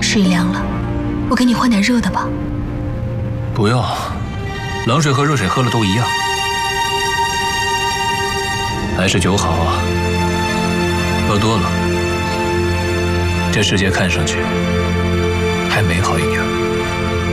水凉了，我给你换点热的吧。 不用，冷水和热水喝了都一样。还是酒好啊，喝多了，这世界看上去还美好一点。